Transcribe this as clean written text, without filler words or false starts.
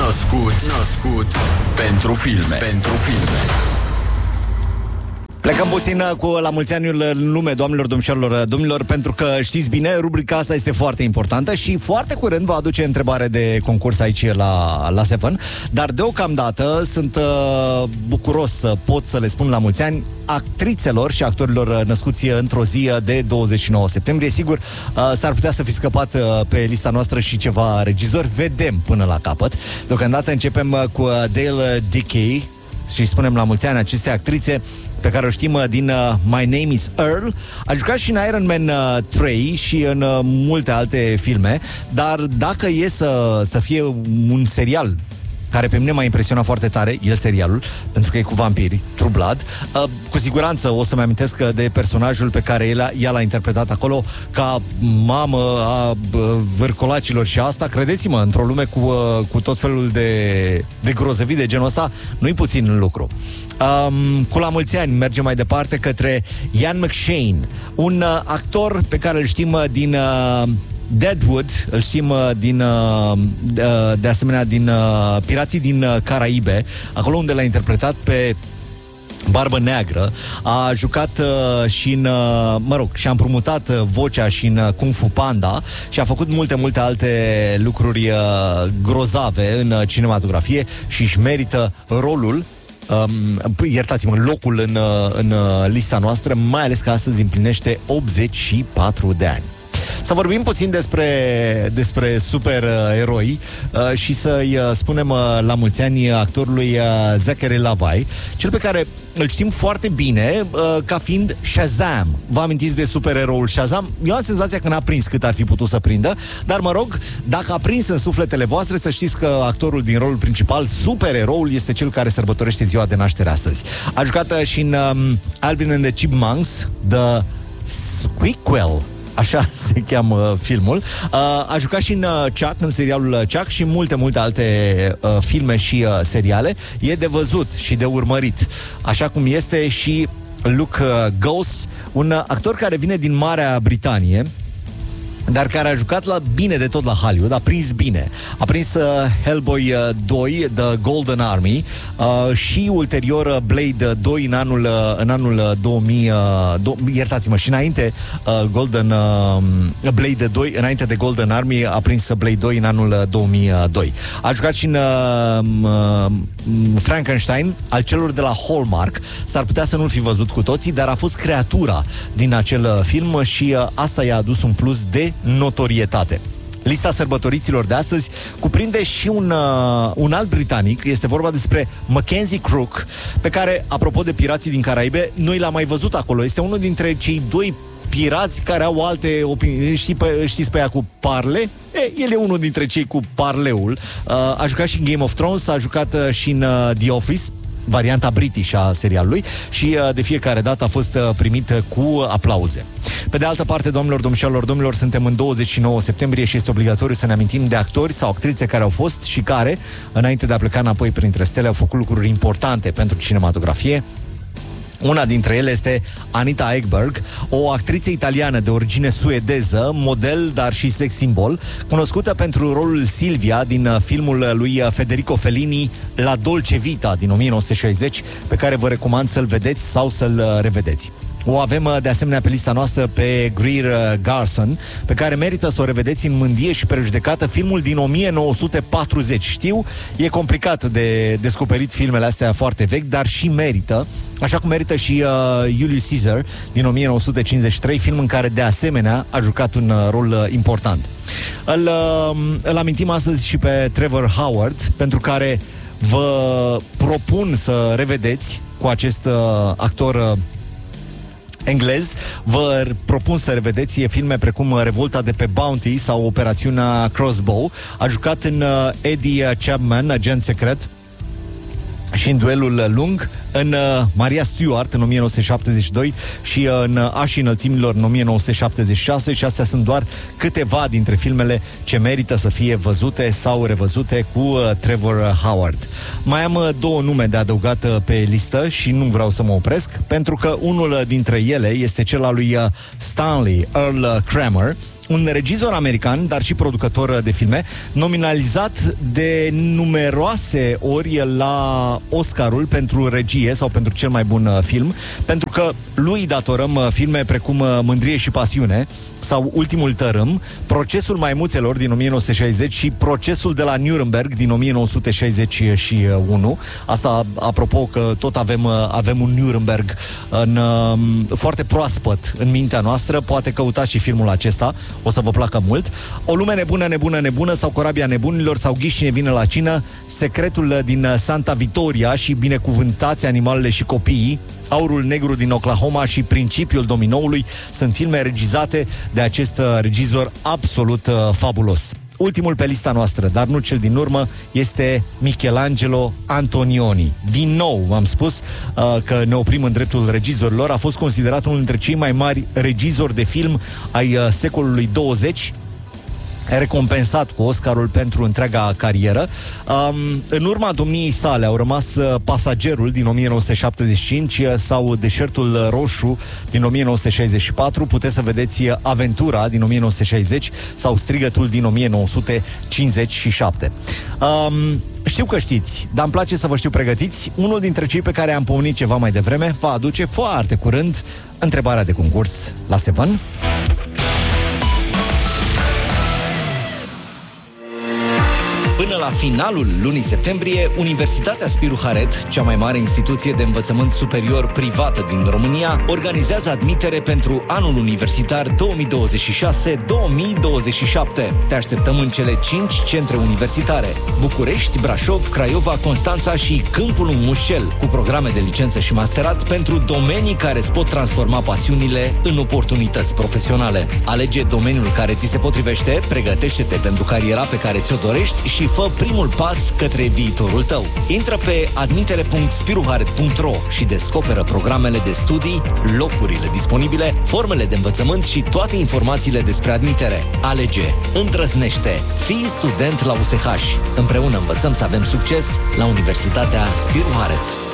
Născut pentru filme. Plecăm puțin cu la mulți ani în lume, doamnelor, domnilor, pentru că știți bine, rubrica asta este foarte importantă și foarte curând va aduce întrebare de concurs aici la Seven, dar deocamdată sunt bucuros să pot să le spun la mulți ani actrițelor și actorilor născuți într-o zi de 29 septembrie. Sigur, s-ar putea să fi scăpat pe lista noastră și ceva regizori, vedem până la capăt. Deocamdată începem cu Dale Dickey și spunem la mulți ani aceste actrițe pe care o știm din My Name is Earl. A jucat și în Iron Man 3 și în multe alte filme, dar dacă e să fie un serial care pe mine m-a impresionat foarte tare, el serialul, pentru că e cu vampiri, True Blood, cu siguranță o să-mi amintesc de personajul pe care ea l-a interpretat acolo ca mamă a vârcolacilor și asta, credeți-mă, într-o lume cu tot felul de grozăvii de genul ăsta, nu-i puțin în lucru. Cu la mulți ani mergem mai departe către Ian McShane, un actor pe care îl știm din Deadwood, îl știm de asemenea din Pirații din Caraibe, acolo unde l-a interpretat pe Barbă Neagră. A jucat și în, și-a împrumutat vocea și în Kung Fu Panda și a făcut multe alte lucruri grozave în cinematografie și își merită rolul, iertați-mă, locul în lista noastră, mai ales că astăzi împlinește 84 de ani. Să vorbim puțin despre supereroi și să-i spunem la mulți ani actorului Zachary Levi, cel pe care îl știm foarte bine ca fiind Shazam. Vă amintiți de supereroul Shazam? Eu am senzația că n-a prins cât ar fi putut să prindă, dar mă rog, dacă a prins în sufletele voastre, să știți că actorul din rolul principal, supereroul, este cel care sărbătorește ziua de naștere astăzi. A jucat și în Alvin and the Chipmunks, The Squeakquel, așa se cheamă filmul. A jucat și în Chuck, în serialul Chuck și multe alte filme și seriale. E de văzut și de urmărit. Așa cum este și Luke Goss, un actor care vine din Marea Britanie, dar care a jucat bine de tot la Hollywood, a prins bine. A prins Hellboy 2, The Golden Army, și ulterior Blade 2 în anul 2000, iertați-mă, și înainte Blade 2, înainte de Golden Army, a prins Blade 2 în anul 2002. A jucat și în Frankenstein, al celor de la Hallmark. S-ar putea să nu-l fi văzut cu toții, dar a fost creatura din acel film și asta i-a adus un plus de notorietate. Lista sărbătoriților de astăzi cuprinde și un alt britanic. Este vorba despre Mackenzie Crook, pe care, apropo de Pirații din Caraibe, noi l-am mai văzut acolo. Este unul dintre cei doi pirați care au alte opinii. Știți pe ea cu parle? El e unul dintre cei cu parleul. A jucat și în Game of Thrones, a jucat și în The Office, varianta british a serialului, și de fiecare dată a fost primit cu aplauze. Pe de altă parte, domnilor, suntem în 29 septembrie și este obligatoriu să ne amintim de actori sau actrițe care au fost și care, înainte de a pleca înapoi printre stele, au făcut lucruri importante pentru cinematografie. Una dintre ele este Anita Ekberg, o actriță italiană de origine suedeză, model, dar și sex simbol, cunoscută pentru rolul Silvia din filmul lui Federico Fellini La Dolce Vita din 1960, pe care vă recomand să-l vedeți sau să-l revedeți. O avem de asemenea pe lista noastră pe Greer Garson, pe care merită să o revedeți în Mândrie și prejudecată, filmul din 1940. Știu, e complicat de descoperit filmele astea foarte vechi, dar și merită, așa cum merită și Julius Caesar din 1953, film în care de asemenea a jucat un rol important. Îl amintim astăzi și pe Trevor Howard, pentru care vă propun să revedeți cu acest actor englez. Vă propun să revedeți filme precum Revolta de pe Bounty sau Operațiunea Crossbow. A jucat în Eddie Chapman, agent secret, și în Duelul lung, în Maria Stuart în 1972 și în Așii înălțimilor în 1976, și astea sunt doar câteva dintre filmele ce merită să fie văzute sau revăzute cu Trevor Howard. Mai am două nume de adăugat pe listă și nu vreau să mă opresc, pentru că unul dintre ele este cel al lui Stanley Earl Kramer, un regizor american, dar și producător de filme, nominalizat de numeroase ori la Oscarul pentru regie sau pentru cel mai bun film, pentru că lui datorăm filme precum Mândrie și pasiune sau Ultimul tărâm, Procesul maimuțelor din 1960 și Procesul de la Nuremberg din 1961. Asta apropo că tot avem un Nuremberg foarte proaspăt în mintea noastră. Poate căutați și filmul acesta, o să vă placă mult. O lume nebună, nebună, nebună sau Corabia nebunilor sau Ghiși cine vine la cină, Secretul din Santa Vitoria și Binecuvântați animalele și copiii, Aurul negru din Oklahoma și Principiul dominoului sunt filme regizate de acest regizor absolut fabulos. Ultimul pe lista noastră, dar nu cel din urmă, este Michelangelo Antonioni. Din nou, v-am spus că ne oprim în dreptul regizorilor. A fost considerat unul dintre cei mai mari regizori de film ai secolului 20, recompensat cu Oscarul pentru întreaga carieră. În urma domniei sale au rămas Pasagerul din 1975 sau Deșertul Roșu din 1964. Puteți să vedeți Aventura din 1960 sau Strigătul din 1957. Știu că știți, dar îmi place să vă știu pregătiți. Unul dintre cei pe care am pomenit ceva mai devreme va aduce foarte curând întrebarea de concurs la Seven. Până la finalul lunii septembrie, Universitatea Spiru Haret, cea mai mare instituție de învățământ superior privată din România, organizează admitere pentru anul universitar 2026-2027. Te așteptăm în cele 5 centre universitare: București, Brașov, Craiova, Constanța și Câmpul Mușel, cu programe de licență și masterat pentru domenii care îți pot transforma pasiunile în oportunități profesionale. Alege domeniul care ți se potrivește, pregătește-te pentru cariera pe care ți-o dorești și fă primul pas către viitorul tău. Intră pe admitere.spiruharet.ro și descoperă programele de studii, locurile disponibile, formele de învățământ și toate informațiile despre admitere. Alege, îndrăznește, fii student la USH. Împreună învățăm să avem succes la Universitatea Spiru Haret.